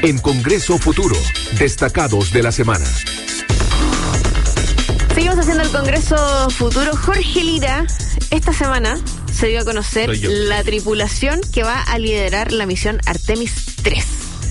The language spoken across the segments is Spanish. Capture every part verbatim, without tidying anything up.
En Congreso Futuro, destacados de la semana. Seguimos haciendo el Congreso Futuro. Jorge Lira, esta semana se dio a conocer la tripulación que va a liderar la misión Artemis tres.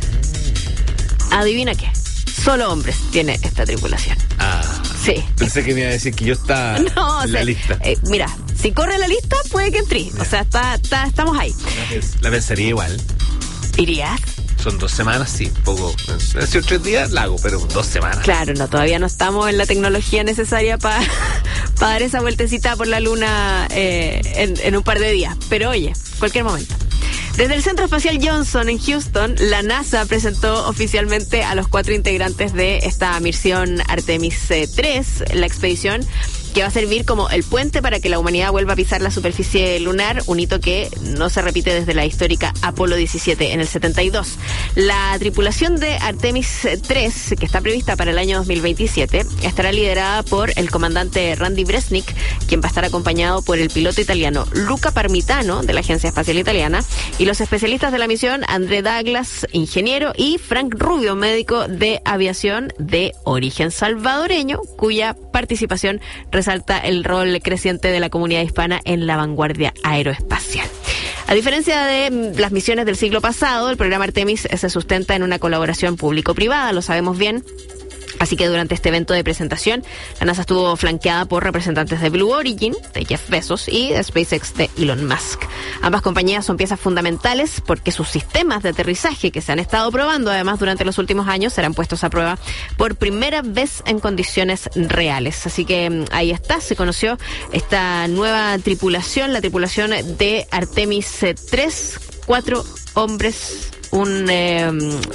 ¿Adivina qué? Solo hombres tiene esta tripulación. Ah, sí. Pensé que me iba a decir que yo estaba no, en o sea, la lista. Eh, mira, si corre la lista, puede que entrí. O sea, está, está, estamos ahí. La pensaría igual. ¿Irías? Son dos semanas, sí, poco. Hace tres días la hago, pero dos semanas. Claro, no, todavía no estamos en la tecnología necesaria para pa dar esa vueltecita por la luna eh, en, en un par de días. Pero oye, cualquier momento. Desde el Centro Espacial Johnson en Houston, la NASA presentó oficialmente a los cuatro integrantes de esta misión Artemis tres, la expedición que va a servir como el puente para que la humanidad vuelva a pisar la superficie lunar, un hito que no se repite desde la histórica Apolo diecisiete en el setenta y dos. La tripulación de Artemis tres, que está prevista para el año dos mil veintisiete, estará liderada por el comandante Randy Bresnik, quien va a estar acompañado por el piloto italiano Luca Parmitano, de la Agencia Espacial Italiana, y los especialistas de la misión, André Douglas, ingeniero, y Frank Rubio, médico de aviación de origen salvadoreño, cuya participación resalta el rol creciente de la comunidad hispana en la vanguardia aeroespacial. A diferencia de las misiones del siglo pasado, el programa Artemis se sustenta en una colaboración público-privada, lo sabemos bien. Así que durante este evento de presentación, la NASA estuvo flanqueada por representantes de Blue Origin, de Jeff Bezos, y de SpaceX, de Elon Musk. Ambas compañías son piezas fundamentales porque sus sistemas de aterrizaje que se han estado probando, además, durante los últimos años, serán puestos a prueba por primera vez en condiciones reales. Así que ahí está, se conoció esta nueva tripulación, la tripulación de Artemis tres, cuatro hombres, un eh,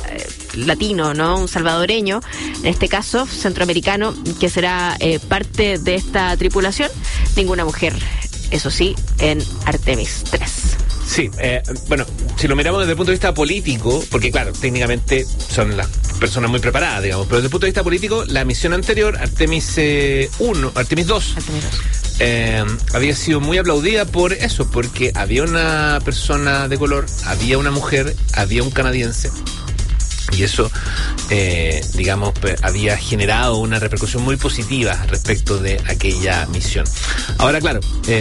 latino, ¿no? Un salvadoreño, en este caso centroamericano, que será eh, parte de esta tripulación. Ninguna mujer, eso sí, en Artemis tres. Sí, eh, bueno, si lo miramos desde el punto de vista político, porque claro, técnicamente son las personas muy preparadas, digamos, pero desde el punto de vista político, la misión anterior, Artemis uno, Artemis dos, Artemis dos. Eh, había sido muy aplaudida por eso, porque había una persona de color, había una mujer, había un canadiense. Y eso, eh, digamos, había generado una repercusión muy positiva respecto de aquella misión. Ahora, claro, eh,